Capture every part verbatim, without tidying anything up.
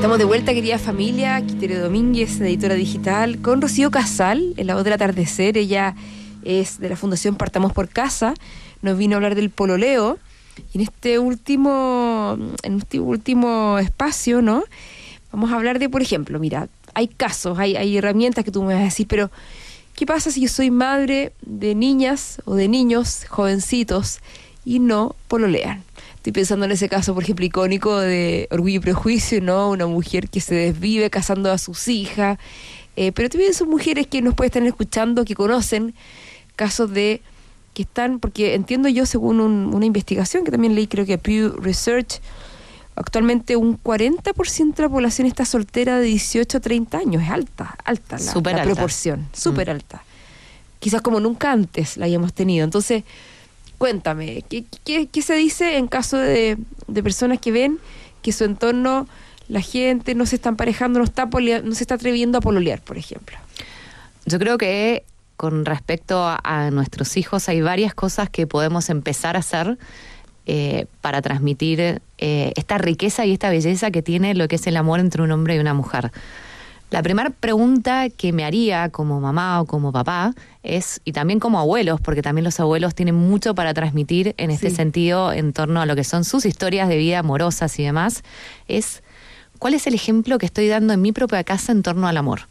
Estamos de vuelta, querida familia. Aquí Tere Domínguez, editora digital, con Rocío Casal, en La Voz del Atardecer. Ella es de la Fundación Partamos por Casa. Nos vino a hablar del pololeo. Y en este último, en este último espacio, ¿no? Vamos a hablar de, por ejemplo, mira, hay casos, hay, hay herramientas que tú me vas a decir, pero ¿qué pasa si yo soy madre de niñas o de niños jovencitos y no pololean? Estoy pensando en ese caso, por ejemplo, icónico de Orgullo y Prejuicio, ¿no? Una mujer que se desvive casando a sus hijas. Eh, pero también son mujeres que nos pueden estar escuchando, que conocen casos de que están, porque entiendo yo, según un, una investigación que también leí, creo que Pew Research, actualmente un cuarenta por ciento de la población está soltera de dieciocho a treinta años. Es alta, alta la, la alta. proporción, súper mm. alta. Quizás como nunca antes la hayamos tenido. Entonces, cuéntame, ¿qué, qué, qué se dice en caso de, de personas que ven que su entorno, la gente no se está emparejando, no, está polea, no se está atreviendo a pololear, por ejemplo? Yo creo que con respecto a, a nuestros hijos hay varias cosas que podemos empezar a hacer eh, para transmitir eh, esta riqueza y esta belleza que tiene lo que es el amor entre un hombre y una mujer. La primera pregunta que me haría como mamá o como papá es, y también como abuelos, porque también los abuelos tienen mucho para transmitir en este sí. sentido en torno a lo que son sus historias de vida amorosas y demás, es ¿cuál es el ejemplo que estoy dando en mi propia casa en torno al amor?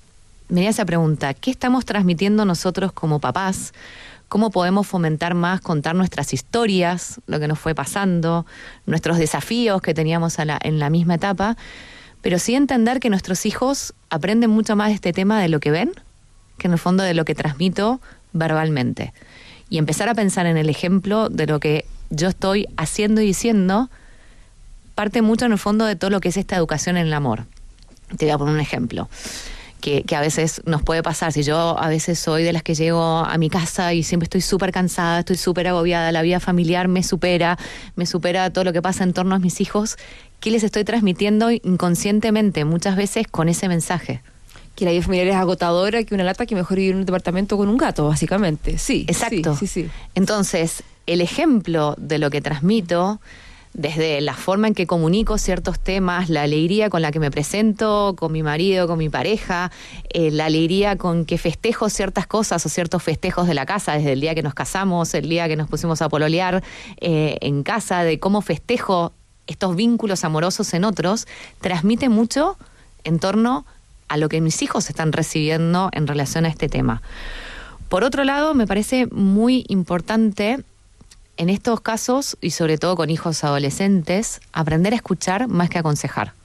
Me haría esa pregunta, ¿qué estamos transmitiendo nosotros como papás? ¿Cómo podemos fomentar más, contar nuestras historias, lo que nos fue pasando, nuestros desafíos que teníamos a la, en la misma etapa? Pero sí entender que nuestros hijos aprenden mucho más de este tema de lo que ven, que en el fondo de lo que transmito verbalmente. Y empezar a pensar en el ejemplo de lo que yo estoy haciendo y diciendo, parte mucho en el fondo de todo lo que es esta educación en el amor. Te voy a poner un ejemplo. Que, que a veces nos puede pasar. Si yo a veces soy de las que llego a mi casa y siempre estoy súper cansada, estoy súper agobiada, la vida familiar me supera, me supera todo lo que pasa en torno a mis hijos, ¿qué les estoy transmitiendo inconscientemente muchas veces con ese mensaje? Que la vida familiar es agotadora, que una lata, que mejor vivir en un departamento con un gato, básicamente. Sí, exacto. Sí, sí, sí. Entonces, el ejemplo de lo que transmito, desde la forma en que comunico ciertos temas, la alegría con la que me presento con mi marido, con mi pareja, eh, la alegría con que festejo ciertas cosas o ciertos festejos de la casa, desde el día que nos casamos, el día que nos pusimos a pololear eh, en casa, de cómo festejo estos vínculos amorosos en otros, transmite mucho en torno a lo que mis hijos están recibiendo en relación a este tema. Por otro lado, me parece muy importante en estos casos, y sobre todo con hijos adolescentes, aprender a escuchar más que aconsejar.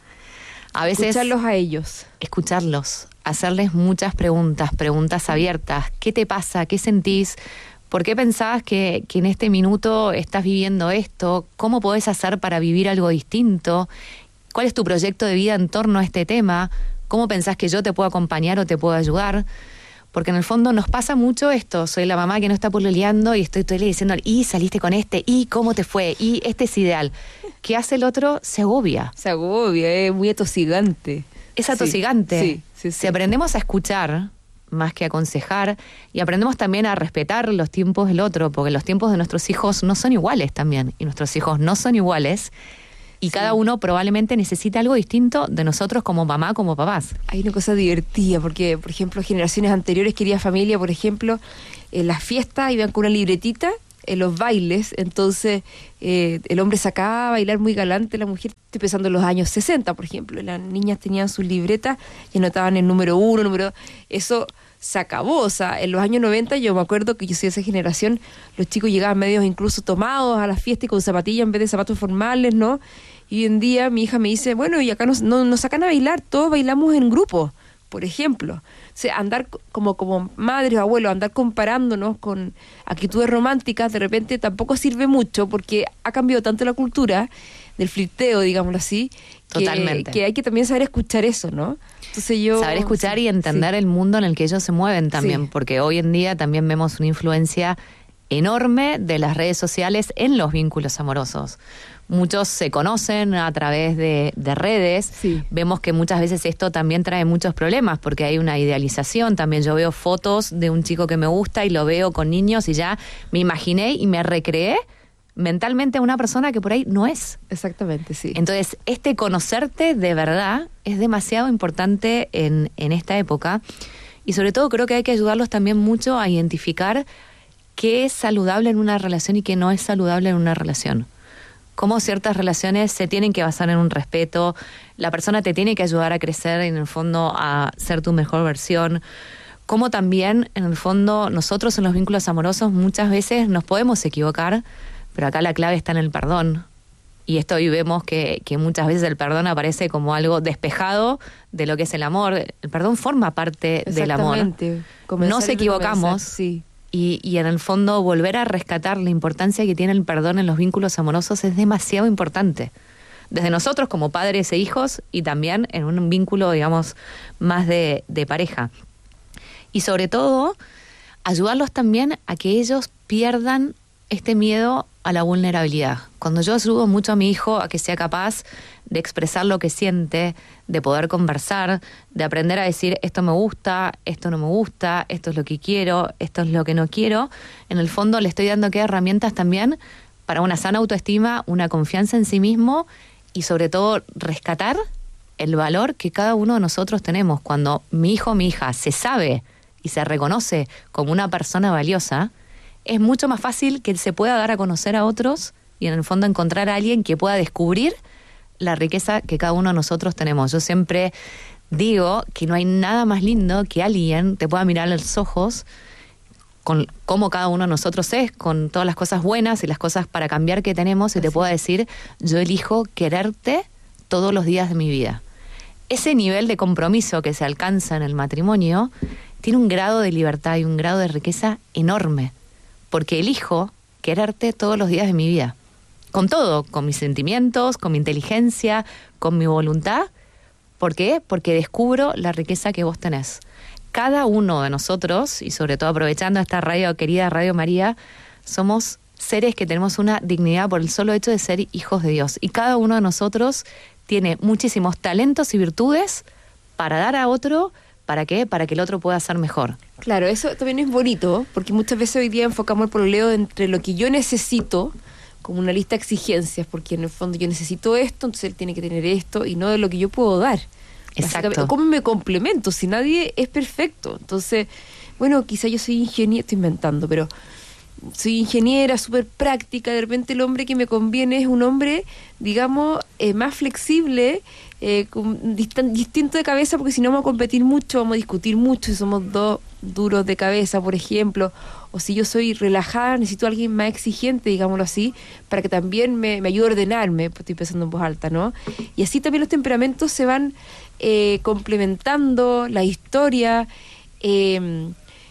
A veces, escucharlos a ellos. Escucharlos, hacerles muchas preguntas, preguntas abiertas. ¿Qué te pasa? ¿Qué sentís? ¿Por qué pensabas que, que en este minuto estás viviendo esto? ¿Cómo podés hacer para vivir algo distinto? ¿Cuál es tu proyecto de vida en torno a este tema? ¿Cómo pensás que yo te puedo acompañar o te puedo ayudar? Porque en el fondo nos pasa mucho esto. Soy la mamá que no está pololeando y estoy todo el día diciendo, y saliste con este, y cómo te fue, y este es ideal. ¿Qué hace el otro? Se agobia. Se agobia, es muy atosigante. Es atosigante. Sí, sí, sí, si sí. aprendemos a escuchar más que aconsejar, y aprendemos también a respetar los tiempos del otro, porque los tiempos de nuestros hijos no son iguales también, y nuestros hijos no son iguales, y sí. Cada uno probablemente necesita algo distinto de nosotros como mamá, como papás. Hay una cosa divertida, porque, por ejemplo, generaciones anteriores, querida familia, por ejemplo, en las fiestas iban con una libretita en los bailes, entonces eh, el hombre sacaba a bailar muy galante, la mujer, estoy pensando en los años sesenta, por ejemplo, las niñas tenían sus libretas y anotaban el número uno, número dos, eso se acabó. O sea, en los años noventa yo me acuerdo que yo soy de esa generación, los chicos llegaban medios incluso tomados a las fiestas y con zapatillas en vez de zapatos formales, ¿no? Y hoy en día mi hija me dice, bueno, y acá nos, no, nos sacan a bailar, todos bailamos en grupo, por ejemplo. O sea, andar como, como madres o abuelos, andar comparándonos con actitudes románticas, de repente tampoco sirve mucho, porque ha cambiado tanto la cultura del flirteo, digámoslo así, que, Totalmente. que hay que también saber escuchar eso, ¿no? Entonces yo... Saber escuchar sí, y entender sí. el mundo en el que ellos se mueven también, Sí. porque hoy en día también vemos una influencia enorme de las redes sociales en los vínculos amorosos. Muchos se conocen a través de, de redes. Sí. Vemos que muchas veces esto también trae muchos problemas porque hay una idealización. También yo veo fotos de un chico que me gusta y lo veo con niños y ya me imaginé y me recreé mentalmente a una persona que por ahí no es. Exactamente, sí. Entonces, este conocerte de verdad es demasiado importante en, en esta época, y sobre todo creo que hay que ayudarlos también mucho a identificar qué es saludable en una relación y qué no es saludable en una relación. Cómo ciertas relaciones se tienen que basar en un respeto, la persona te tiene que ayudar a crecer, en el fondo a ser tu mejor versión. Cómo también, en el fondo, nosotros en los vínculos amorosos muchas veces nos podemos equivocar, pero acá la clave está en el perdón. Y esto hoy vemos que, que muchas veces el perdón aparece como algo despejado de lo que es el amor. El perdón forma parte del amor. Nos equivocamos. Sí. Y, y en el fondo volver a rescatar la importancia que tiene el perdón en los vínculos amorosos es demasiado importante. Desde nosotros como padres e hijos y también en un vínculo, digamos, más de, de pareja. Y sobre todo, ayudarlos también a que ellos pierdan este miedo a la vulnerabilidad. Cuando yo ayudo mucho a mi hijo a que sea capaz de expresar lo que siente, de poder conversar, de aprender a decir esto me gusta, esto no me gusta, esto es lo que quiero, esto es lo que no quiero, en el fondo le estoy dando que herramientas también para una sana autoestima, una confianza en sí mismo y sobre todo rescatar el valor que cada uno de nosotros tenemos. Cuando mi hijo o mi hija se sabe y se reconoce como una persona valiosa, es mucho más fácil que él se pueda dar a conocer a otros y en el fondo encontrar a alguien que pueda descubrir la riqueza que cada uno de nosotros tenemos. Yo siempre digo que no hay nada más lindo que alguien te pueda mirar a los ojos con cómo cada uno de nosotros es, con todas las cosas buenas y las cosas para cambiar que tenemos, y te pueda decir, yo elijo quererte todos los días de mi vida. Ese nivel de compromiso que se alcanza en el matrimonio tiene un grado de libertad y un grado de riqueza enorme, porque elijo quererte todos los días de mi vida. Con todo, con mis sentimientos, con mi inteligencia, con mi voluntad. ¿Por qué? Porque descubro la riqueza que vos tenés. Cada uno de nosotros, y sobre todo aprovechando esta radio, querida Radio María, somos seres que tenemos una dignidad por el solo hecho de ser hijos de Dios. Y cada uno de nosotros tiene muchísimos talentos y virtudes para dar a otro. ¿Para qué? Para que el otro pueda ser mejor. Claro, eso también es bonito, porque muchas veces hoy día enfocamos el pololeo entre lo que yo necesito, como una lista de exigencias, porque en el fondo yo necesito esto, entonces él tiene que tener esto, y no de lo que yo puedo dar. Exacto. ¿Cómo me complemento? Si nadie es perfecto. Entonces, bueno, quizá yo soy ingeniera, estoy inventando, pero soy ingeniera, súper práctica, de repente el hombre que me conviene es un hombre, digamos, eh, más flexible, eh, con, distan, distinto de cabeza, porque si no vamos a competir mucho, vamos a discutir mucho, si somos dos duros de cabeza, por ejemplo, o si yo soy relajada, necesito a alguien más exigente, digámoslo así, para que también me, me ayude a ordenarme, pues estoy pensando en voz alta, ¿no? Y así también los temperamentos se van eh, complementando, la historia, eh,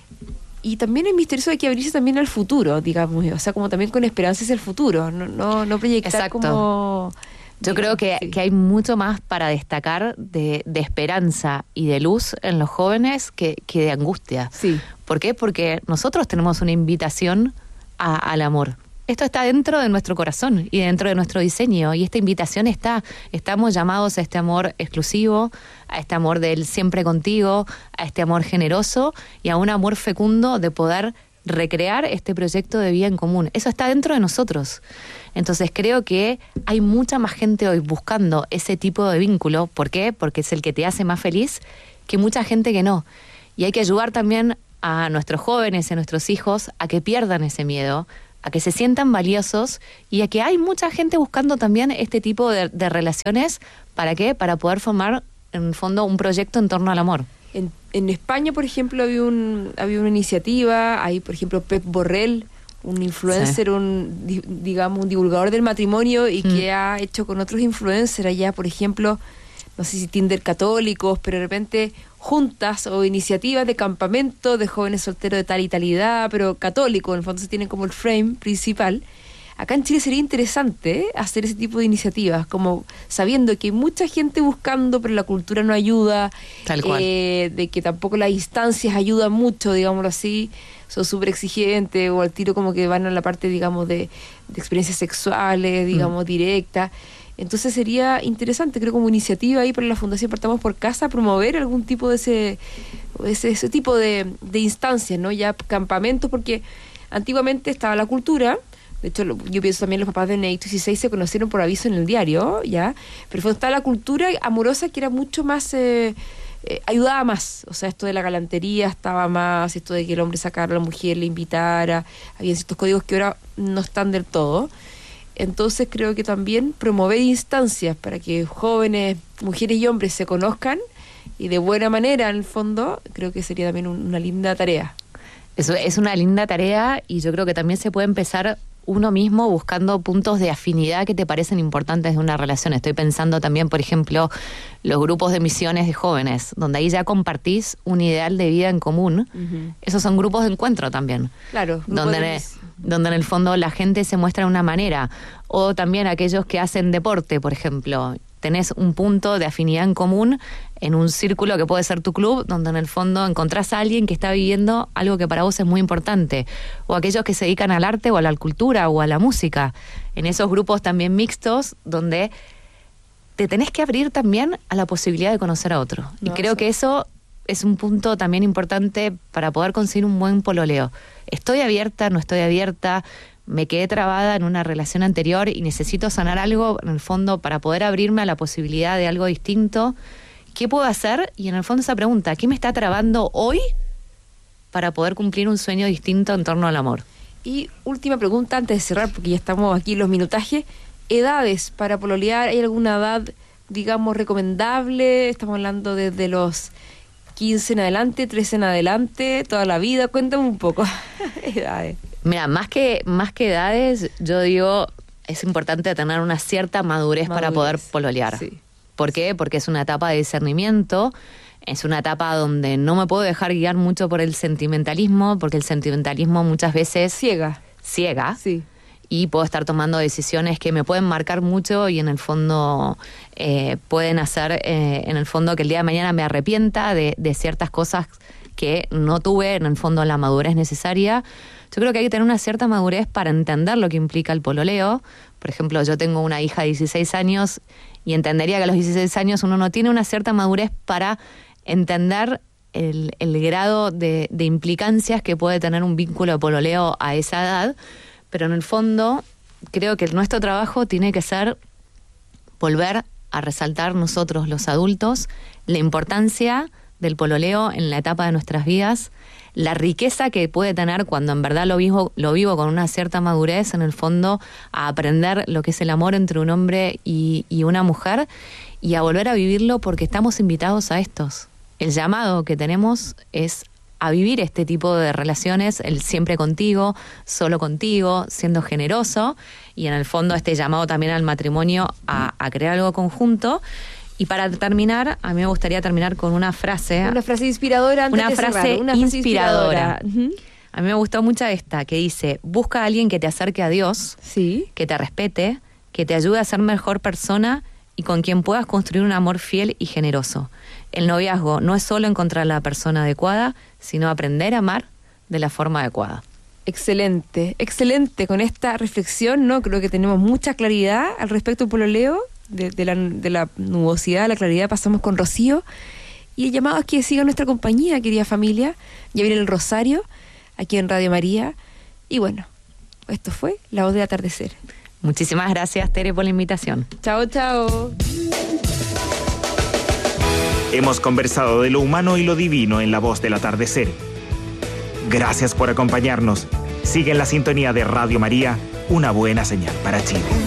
y también es misterioso, hay que abrirse también al futuro, digamos, o sea, como también con esperanza hacia el futuro, no, no, no proyectar. Exacto. Como... Yo creo que, sí. que hay mucho más para destacar de, de esperanza y de luz en los jóvenes que, que de angustia. Sí. ¿Por qué? Porque nosotros tenemos una invitación a, al amor. Esto está dentro de nuestro corazón y dentro de nuestro diseño, y esta invitación está, estamos llamados a este amor exclusivo, a este amor del siempre contigo, a este amor generoso y a un amor fecundo de poder recrear este proyecto de vida en común. Eso está dentro de nosotros. Entonces creo que hay mucha más gente hoy buscando ese tipo de vínculo. ¿Por qué? Porque es el que te hace más feliz, que mucha gente que no. Y hay que ayudar también a nuestros jóvenes y a nuestros hijos a que pierdan ese miedo, a que se sientan valiosos, y a que hay mucha gente buscando también este tipo de, de relaciones. ¿Para qué? Para poder formar, en el fondo, un proyecto en torno al amor. En, en España, por ejemplo, había, un, había una iniciativa, hay, por ejemplo, Pep Borrell, un influencer, sí. un di, digamos, un divulgador del matrimonio, y mm. que ha hecho con otros influencers allá, por ejemplo, no sé si Tinder católicos, pero de repente juntas o iniciativas de campamento de jóvenes solteros de tal y tal edad, pero católicos, en el fondo se tienen como el frame principal. Acá en Chile sería interesante, ¿eh?, hacer ese tipo de iniciativas, como sabiendo que hay mucha gente buscando, pero la cultura no ayuda, tal cual. Eh, de que tampoco las instancias ayudan mucho, digámoslo así, son súper exigentes, o al tiro como que van a la parte, digamos, de, de experiencias sexuales, digamos, mm. directas. Entonces sería interesante, creo, como iniciativa ahí para la Fundación Partamos por Casa, promover algún tipo de ese ese, ese tipo de, de instancias, ¿no? Ya campamentos, porque antiguamente estaba la cultura, De hecho, lo, yo pienso también los papás de Benedicto dieciséis se conocieron por aviso en el diario, ¿ya? Pero fue toda la cultura amorosa que era mucho más... Eh, eh, ayudaba más. O sea, esto de la galantería estaba más, esto de que el hombre sacara a la mujer, le invitara. Había ciertos códigos que ahora no están del todo. Entonces creo que también promover instancias para que jóvenes, mujeres y hombres se conozcan y de buena manera, en el fondo, creo que sería también un, una linda tarea. Eso es una linda tarea y yo creo que también se puede empezar uno mismo buscando puntos de afinidad que te parecen importantes de una relación. Estoy pensando también, por ejemplo, los grupos de misiones de jóvenes, donde ahí ya compartís un ideal de vida en común. Uh-huh. Esos son grupos de encuentro también. Claro. Donde, de... en, donde en el fondo la gente se muestra de una manera. O también aquellos que hacen deporte, por ejemplo. Tenés un punto de afinidad en común en un círculo que puede ser tu club, donde en el fondo encontrás a alguien que está viviendo algo que para vos es muy importante. O aquellos que se dedican al arte o a la cultura o a la música. En esos grupos también mixtos, donde te tenés que abrir también a la posibilidad de conocer a otro. No, y creo eso... que eso es un punto también importante para poder conseguir un buen pololeo. Estoy abierta, no estoy abierta... me quedé trabada en una relación anterior y necesito sanar algo, en el fondo, para poder abrirme a la posibilidad de algo distinto. ¿Qué puedo hacer? Y en el fondo esa pregunta, ¿qué me está trabando hoy para poder cumplir un sueño distinto en torno al amor? Y última pregunta antes de cerrar, porque ya estamos aquí en los minutajes. ¿Edades para pololear? ¿Hay alguna edad, digamos, recomendable? Estamos hablando desde los quince en adelante, trece en adelante, toda la vida. Cuéntame un poco. Edades. Mira, más que, más que edades, yo digo, es importante tener una cierta madurez, madurez. para poder pololear. Sí. ¿Por qué? Porque es una etapa de discernimiento, es una etapa donde no me puedo dejar guiar mucho por el sentimentalismo, porque el sentimentalismo muchas veces... Ciega. Ciega. Sí. Y puedo estar tomando decisiones que me pueden marcar mucho y en el fondo eh, pueden hacer, eh, en el fondo, que el día de mañana me arrepienta de, de ciertas cosas que no tuve, en el fondo, la madurez necesaria. Yo creo que hay que tener una cierta madurez para entender lo que implica el pololeo. Por ejemplo, yo tengo una hija de dieciséis años y entendería que a los dieciséis años uno no tiene una cierta madurez para entender el, el grado de, de implicancias que puede tener un vínculo de pololeo a esa edad. Pero en el fondo, creo que nuestro trabajo tiene que ser volver a resaltar nosotros, los adultos, la importancia del pololeo en la etapa de nuestras vidas, la riqueza que puede tener cuando en verdad lo vivo, lo vivo con una cierta madurez, en el fondo, a aprender lo que es el amor entre un hombre y, y una mujer, y a volver a vivirlo porque estamos invitados a estos. El llamado que tenemos es a vivir este tipo de relaciones, el siempre contigo, solo contigo, siendo generoso, y en el fondo este llamado también al matrimonio a, a crear algo conjunto. Y para terminar, a mí me gustaría terminar con una frase. Una frase inspiradora antes una de frase cerrar. Una frase inspiradora. inspiradora. Uh-huh. A mí me gustó mucho esta, que dice, busca a alguien que te acerque a Dios, sí, que te respete, que te ayude a ser mejor persona y con quien puedas construir un amor fiel y generoso. El noviazgo no es solo encontrar la persona adecuada, sino aprender a amar de la forma adecuada. Excelente, excelente. Con esta reflexión, ¿no? Creo que tenemos mucha claridad al respecto del pololeo. De, de, la, de la nubosidad a la claridad pasamos con Rocío. Y el llamado es que siga nuestra compañía, querida familia. Ya viene el Rosario, aquí en Radio María. Y bueno, esto fue La Voz del Atardecer. Muchísimas gracias, Tere, por la invitación. Chao, chao. Hemos conversado de lo humano y lo divino en La Voz del Atardecer. Gracias por acompañarnos. Sigue en la sintonía de Radio María, una buena señal para Chile.